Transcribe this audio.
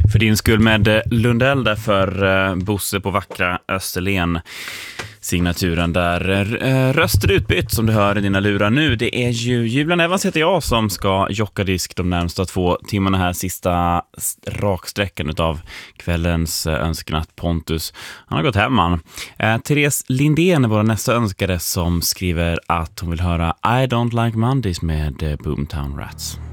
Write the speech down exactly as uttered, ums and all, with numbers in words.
För din skull med Lundell där för uh, Bosse på vackra Österlen. Signaturen där uh, röster utbytt som du hör i dina lurar nu. Det är ju Julian Evans heter jag som ska jocka disk de närmsta två timmarna här. Sista raksträckan av kvällens uh, önskenatt Pontus. Han har gått hem man. Uh, Therese Lindén är vår nästa önskare som skriver att hon vill höra I Don't Like Mondays med uh, Boomtown Rats.